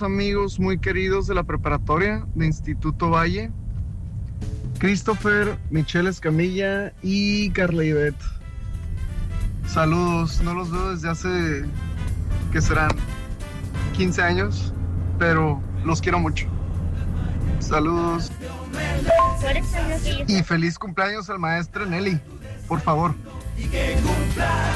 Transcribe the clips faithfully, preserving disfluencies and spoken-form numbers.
dos amigos muy queridos de la preparatoria de Instituto Valle, Christopher, Michelle Escamilla y Carla Ivette. Saludos, no los veo desde hace, que serán quince años, pero los quiero mucho. Saludos. Y feliz cumpleaños al maestro Nelly, por favor. Y que cumplas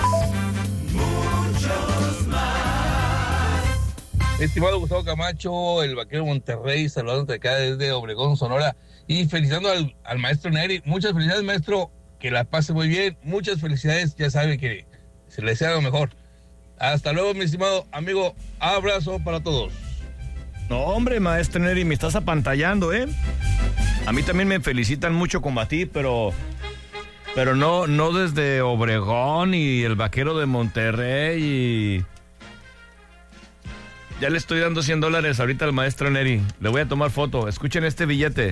muchos más. Estimado Gustavo Camacho, el vaquero Monterrey, saludándote acá desde Obregón, Sonora, y felicitando al, al maestro Neri. Muchas felicidades, maestro, que la pase muy bien. Muchas felicidades, ya sabe que se le desea lo mejor. Hasta luego, mi estimado amigo. Abrazo para todos. No, hombre, maestro Neri, me estás apantallando, ¿eh? A mí también me felicitan mucho con ti, pero... Pero no, no desde Obregón y el vaquero de Monterrey y... Ya le estoy dando cien dólares ahorita al maestro Neri. Le voy a tomar foto. Escuchen este billete.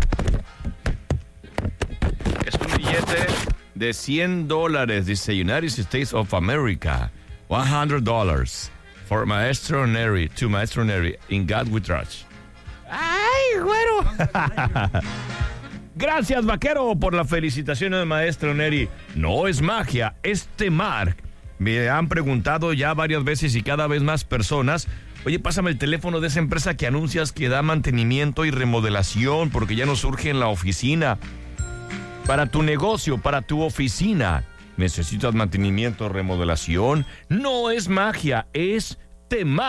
Es un billete de cien dólares. Dice United States of America. one hundred dollars. For Maestro Neri. To Maestro Neri. In God we trust. ¡Ay, güero! Gracias, vaquero, por la felicitación del maestro Neri. No es magia, es temar. Me han preguntado ya varias veces y cada vez más personas: oye, pásame el teléfono de esa empresa que anuncias que da mantenimiento y remodelación, porque ya no surge en la oficina. Para tu negocio, para tu oficina, ¿necesitas mantenimiento o remodelación? No es magia, es temar.